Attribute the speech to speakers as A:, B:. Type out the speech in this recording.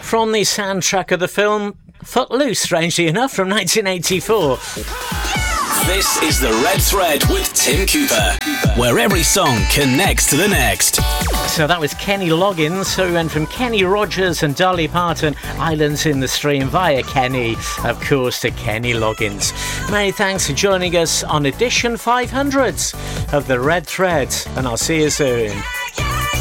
A: from the soundtrack of the film Footloose, strangely enough, from 1984.
B: This is The Red Thread with Tim Cooper, where every song connects to the next.
A: So that was Kenny Loggins, who went from Kenny Rogers and Dolly Parton, Islands in the Stream, via Kenny, of course, to Kenny Loggins. Many thanks for joining us on edition 500 of The Red Thread, and I'll see you soon.